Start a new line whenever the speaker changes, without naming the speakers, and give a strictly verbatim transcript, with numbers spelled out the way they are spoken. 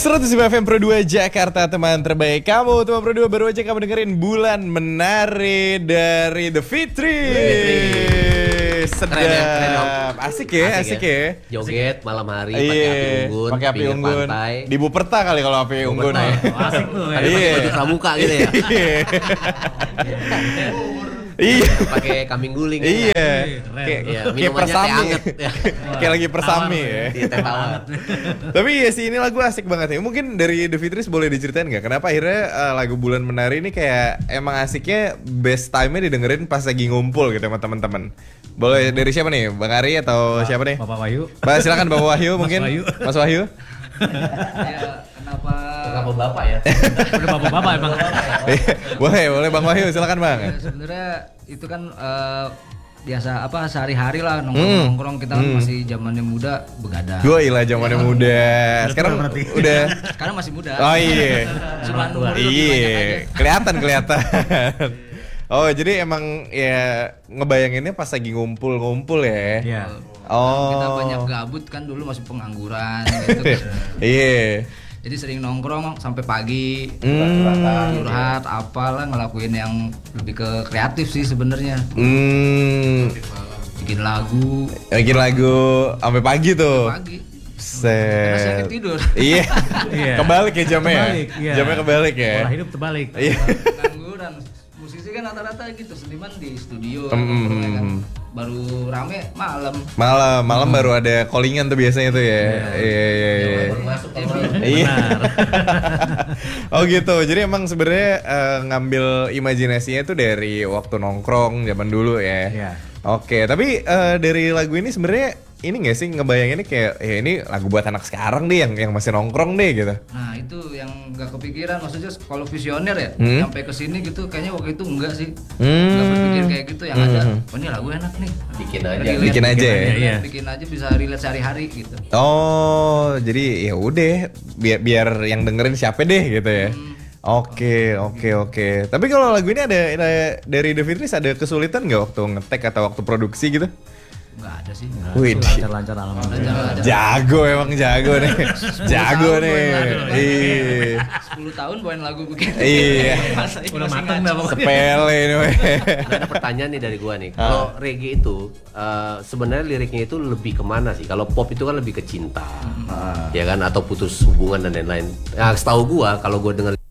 seratus lima F M Pro dua Jakarta, teman terbaik kamu. Teman Pro dua, baru aja kamu dengerin Bulan Menari dari The Fitri. Sedap,
keren ya, keren ya.
asik ya, asik, asik ya.
ya. Joget malam hari
Iya,
pakai api unggun,
pakai api unggun.
pantai.
Di Buperta kali kalau api unggun.
Ya.
Oh, asik tuh ya.
Ada pakai baju pramuka gitu ya.
Iya.
Pakai kambing guling.
Iya.
Keren.
Kayak
Iya,
kayak
minumannya teh
persami.
anget ya.
Kayak lagi persami ya.
Iya, teh tawar.
Tapi ya sih ini lagu asik banget ya. Mungkin dari The Fitris boleh diceritain nggak kenapa akhirnya uh, lagu Bulan Menari ini kayak emang asiknya best time-nya didengerin pas lagi ngumpul gitu sama teman-teman. Boleh dari siapa nih? Bang Ari atau
Bapak,
siapa nih?
Bapak Wahyu.
Bah, silakan Bapak Wahyu mungkin.
Mas Wahyu.
Mas Wahyu.
Ya, kenapa?
Kenapa bapak ya?
Udah bapak-bapak emang.
boleh, boleh Bang Wahyu silakan Bang.
Ya, sebenarnya itu kan eh, biasa apa sehari-hari lah nongkrong-nongkrong kita kan
Hmm.
masih zamannya muda begadang.
Gue ilah zamannya muda. Sekarang
berarti.
udah.
Sekarang masih muda.
Oh iya.
Cuma umur lebih banyak aja.
Iya, kelihatan kelihatan. Oh, jadi emang ya ngebayanginnya pas lagi ngumpul-ngumpul ya.
Iya.
Oh.
Kita banyak gabut kan dulu masih pengangguran gitu.
Iya.
Jadi sering nongkrong sampai pagi,
Hmm.
curhat, apalah ngelakuin yang lebih ke kreatif sih sebenarnya.
Hmm.
Bikin lagu
Bikin lagu sampai pagi tuh.
pagi. Karena saya
Set.
tidur.
Iya.
Iya.
Kebalik ya jamnya. ya?
Kebalik, iya.
Jamnya kebalik ya.
Pola hidup terbalik.
Iya.
Pengangguran. Musisi kan rata-rata gitu, seniman di studio.
Hmm.
ya kan. Baru rame malam.
Malam, malam baru ada callingan tuh biasanya tuh ya. Iya, iya, iya.
Masuk
Iya. Oh gitu. Jadi emang sebenarnya eh, ngambil imajinasinya tuh dari waktu nongkrong zaman dulu ya.
Iya.
Oke, tapi eh, dari lagu ini sebenarnya ini nggak sih ngebayanginnya kayak ya ini lagu buat anak sekarang deh yang yang masih nongkrong deh gitu.
Nah itu yang gak kepikiran, maksudnya kalau visioner ya
Hmm.
sampai ke sini gitu kayaknya waktu itu enggak sih.
Hmm.
Enggak berpikir kayak gitu, yang ada
Hmm.
oh ini lagu enak nih.
Bikin aja.
Relate,
Bikin aja ya?
relate,
Iya.
bikin aja bisa relate sehari-hari gitu.
Oh, jadi ya udah biar biar yang dengerin siapa deh gitu ya. Oke, oke, oke. Tapi kalau lagu ini ada, ada dari The Fitris ada kesulitan nggak waktu ngetek atau waktu produksi gitu?
Enggak ada sih.
Wih,
Lancar-lancar alhamdulillah.
Lancar-lancar.
jago emang jago nih, jago
tahun
nih.
bawain lagu.
Iya,
sepuluh tahun bawain lagu begini.
Iya.
Masa ini
Udah
masih
mateng
ngaco.
dah pokoknya.
sepele ini. weh.
Nah, ada pertanyaan nih dari gua nih. Kalau reggae itu eh, sebenarnya liriknya itu lebih kemana sih? Kalau pop itu kan lebih ke cinta, ya kan, atau putus hubungan dan lain-lain. Nah, setahu gua kalau gua dengar